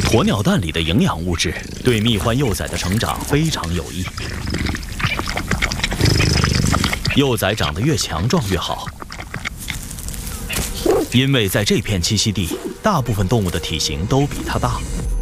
鸵鸟蛋里的营养物质对蜜獾幼崽的成长非常有益，幼崽长得越强壮越好。因为在这片栖息地，大部分动物的体型都比它大。